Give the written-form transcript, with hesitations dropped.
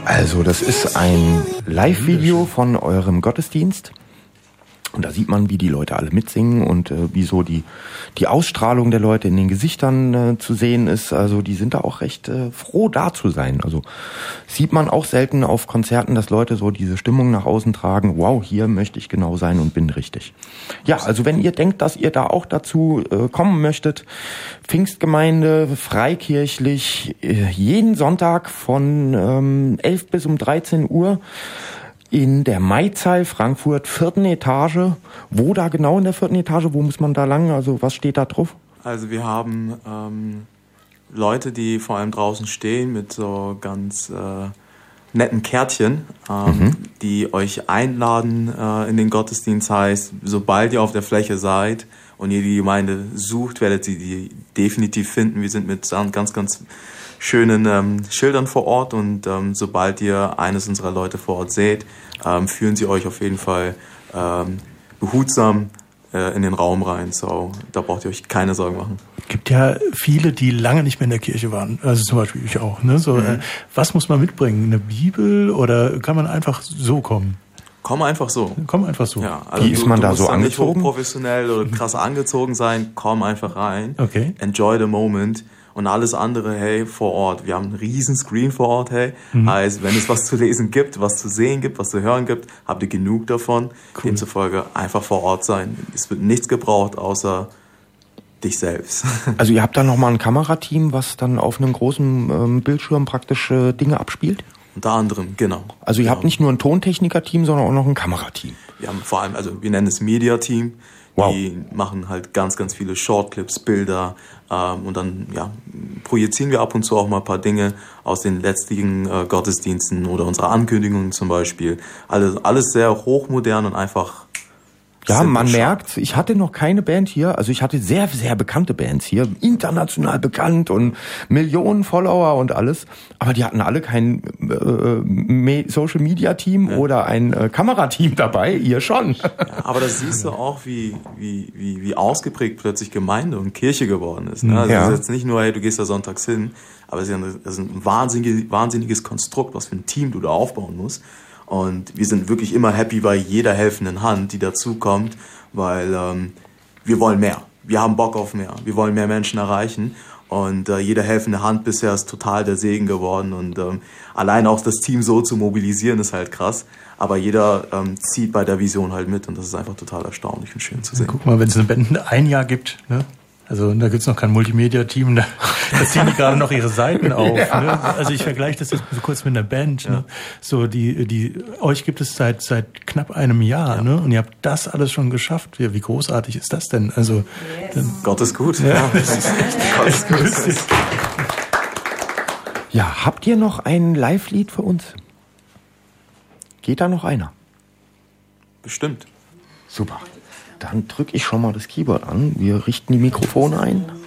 Also, das ist ein Live-Video von eurem Gottesdienst. Und da sieht man, wie die Leute alle mitsingen und wie so die Ausstrahlung der Leute in den Gesichtern zu sehen ist. Also die sind da auch recht froh, da zu sein. Also sieht man auch selten auf Konzerten, dass Leute so diese Stimmung nach außen tragen. Wow, hier möchte ich genau sein und bin richtig. Ja, also wenn ihr denkt, dass ihr da auch dazu kommen möchtet, Pfingstgemeinde, freikirchlich, jeden Sonntag von 11 bis um 13 Uhr, in der Maizeil Frankfurt, 4. Etage. Wo da genau in der 4. Etage? Wo muss man da lang? Also was steht da drauf? Also wir haben Leute, die vor allem draußen stehen mit so ganz netten Kärtchen, die euch einladen in den Gottesdienst. Heißt, sobald ihr auf der Fläche seid und ihr die Gemeinde sucht, werdet ihr die definitiv finden. Wir sind mit ganz, ganz schönen Schildern vor Ort und sobald ihr eines unserer Leute vor Ort seht, führen sie euch auf jeden Fall behutsam in den Raum rein. So, da braucht ihr euch keine Sorgen machen. Es gibt ja viele, die lange nicht mehr in der Kirche waren. Also zum Beispiel ich auch. Ne? So, was muss man mitbringen? Eine Bibel oder kann man einfach so kommen? Komm einfach so. Komm einfach so. Ja, also wie ist man da so angezogen? Nicht hochprofessionell oder krass angezogen sein. Komm einfach rein. Okay. Enjoy the moment. Und alles andere, hey, vor Ort. Wir haben einen riesen Screen vor Ort, hey. Heißt, wenn es was zu lesen gibt, was zu sehen gibt, was zu hören gibt, habt ihr genug davon. Cool. Demzufolge einfach vor Ort sein. Es wird nichts gebraucht, außer dich selbst. Also ihr habt da nochmal ein Kamerateam, was dann auf einem großen Bildschirm praktisch Dinge abspielt? Unter anderem, genau. Also ihr habt nicht nur ein Tontechniker-Team, sondern auch noch ein Kamerateam. Wir haben vor allem, also wir nennen es Media-Team. Wow. Die machen halt ganz, ganz viele Shortclips, Bilder und dann projizieren wir ab und zu auch mal ein paar Dinge aus den letzten Gottesdiensten oder unserer Ankündigungen zum Beispiel. Alles sehr hochmodern und einfach. Ja, man merkt, ich hatte noch keine Band hier, also ich hatte sehr, sehr bekannte Bands hier, international bekannt und Millionen Follower und alles, aber die hatten alle kein Social-Media-Team oder ein Kamerateam dabei, ihr schon. Ja, aber das siehst du auch, wie ausgeprägt plötzlich Gemeinde und Kirche geworden ist. Ne? Also es ist jetzt nicht nur, hey, du gehst da sonntags hin, aber es ist ein wahnsinniges Konstrukt, was für ein Team du da aufbauen musst. Und wir sind wirklich immer happy bei jeder helfenden Hand, die dazukommt, weil wir wollen mehr. Wir haben Bock auf mehr. Wir wollen mehr Menschen erreichen. Und jede helfende Hand bisher ist total der Segen geworden. Und allein auch das Team so zu mobilisieren, ist halt krass. Aber jeder zieht bei der Vision halt mit. Und das ist einfach total erstaunlich und schön zu sehen. Guck mal, wenn es eine Band ein Jahr gibt, ne? Also da gibt's noch kein Multimedia-Team, da ziehen die gerade noch ihre Seiten auf. Ja. Ne? Also ich vergleiche das jetzt so kurz mit einer Band. Ne? So euch gibt es seit knapp einem Jahr, ne? Und ihr habt das alles schon geschafft. Wie großartig ist das denn? Also Gott ist gut. Ja. Gott ist gut. Ja, habt ihr noch ein Live-Lied für uns? Geht da noch einer? Bestimmt. Super. Dann drücke ich schon mal das Keyboard an. Wir richten die Mikrofone ein.